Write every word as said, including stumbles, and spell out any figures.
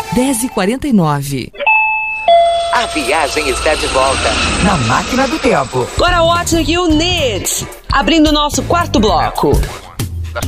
dez e quarenta e nove. A viagem está de volta na Máquina do Tempo. Agora Watch You Need, abrindo o nosso quarto bloco.